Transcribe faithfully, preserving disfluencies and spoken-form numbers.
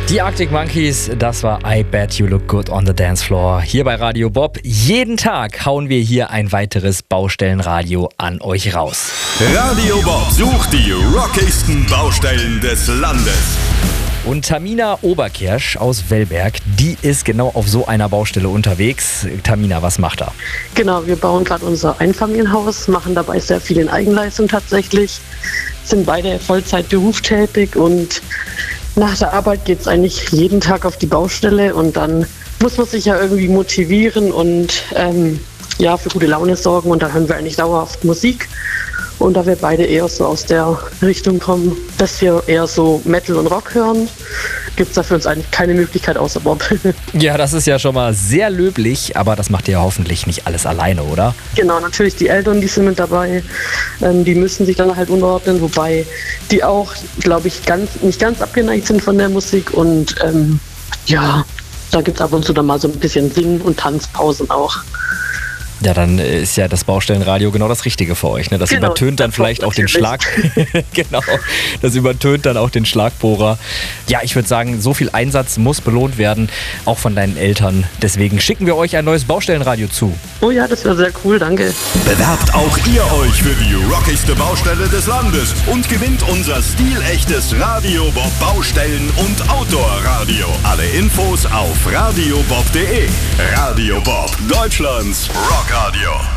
Die Arctic Monkeys, das war I Bet You Look Good on the Dance Floor. Hier bei Radio Bob. Jeden Tag hauen wir hier ein weiteres Baustellenradio an euch raus. Radio Bob sucht die rockigsten Baustellen des Landes. Und Tamina Oberkirsch aus Wellberg, die ist genau auf so einer Baustelle unterwegs. Tamina, was macht er? Genau, wir bauen gerade unser Einfamilienhaus, machen dabei sehr viel in Eigenleistung tatsächlich, sind beide Vollzeit berufstätig und nach der Arbeit geht es eigentlich jeden Tag auf die Baustelle und dann muss man sich ja irgendwie motivieren und ähm, ja, für gute Laune sorgen und dann hören wir eigentlich dauerhaft Musik. Und da wir beide eher so aus der Richtung kommen, dass wir eher so Metal und Rock hören, gibt es da für uns eigentlich keine Möglichkeit außer Bob. Ja, das ist ja schon mal sehr löblich, aber das macht ihr ja hoffentlich nicht alles alleine, oder? Genau, natürlich die Eltern, die sind mit dabei, ähm, die müssen sich dann halt unterordnen, wobei die auch, glaube ich, ganz, nicht ganz abgeneigt sind von der Musik und ähm, ja, da gibt es ab und zu dann mal so ein bisschen Singen- und Tanzpausen auch. Ja, dann ist ja das Baustellenradio genau das Richtige für euch. Ne? Das genau, übertönt dann das vielleicht auch den Schlag. Genau, das übertönt dann auch den Schlagbohrer. Ja, ich würde sagen, so viel Einsatz muss belohnt werden, auch von deinen Eltern. Deswegen schicken wir euch ein neues Baustellenradio zu. Oh ja, das wäre sehr cool, danke. Bewerbt auch ihr euch für die rockigste Baustelle des Landes und gewinnt unser stilechtes Radio Bob Baustellen- und Outdoor-Radio. Alle Infos auf radiobob punkt de. Radio Bob, Deutschlands Rockradio.